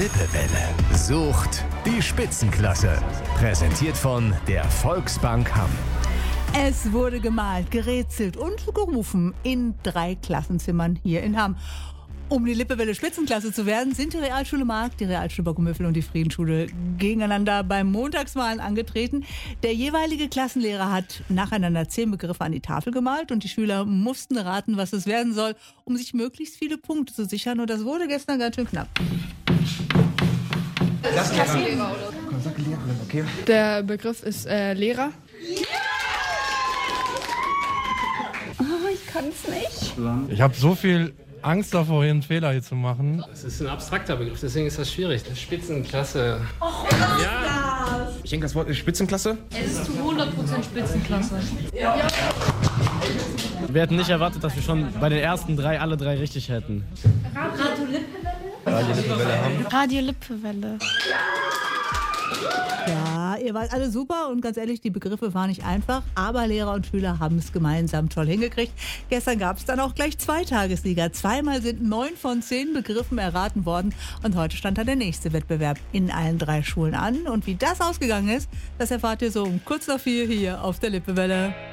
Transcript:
Lippewelle sucht die Spitzenklasse. Präsentiert von der Volksbank Hamm. Es wurde gemalt, gerätselt und gerufen in 3 Klassenzimmern hier in Hamm. Um die Lippewelle Spitzenklasse zu werden, sind die Realschule Mark, die Realschule Bockumöffel und die Friedensschule gegeneinander beim Montagsmalen angetreten. Der jeweilige Klassenlehrer hat nacheinander 10 Begriffe an die Tafel gemalt und die Schüler mussten raten, was es werden soll, um sich möglichst viele Punkte zu sichern. Und das wurde gestern ganz schön knapp. Klassenlehrer. Okay. Der Begriff ist Lehrer. Oh, ich kann es nicht. Ich habe so viel Angst davor, hier einen Fehler hier zu machen. Es ist ein abstrakter Begriff, deswegen ist das schwierig. Spitzenklasse. Ich denke, das Wort ist Spitzenklasse. Es ist zu 100% Spitzenklasse. Wir hätten nicht erwartet, dass wir schon bei den ersten 3 alle 3 richtig hätten. Radio Lippewelle? Radio Lippewelle haben. Radio Lippewelle. Ja, ihr wart alle super und ganz ehrlich, die Begriffe waren nicht einfach, aber Lehrer und Schüler haben es gemeinsam toll hingekriegt. Gestern gab es dann auch gleich 2 Tagesliga. Zweimal sind 9 von 10 Begriffen erraten worden und heute stand dann der nächste Wettbewerb in allen 3 Schulen an. Und wie das ausgegangen ist, das erfahrt ihr so um kurz nach 4 hier auf der Lippewelle.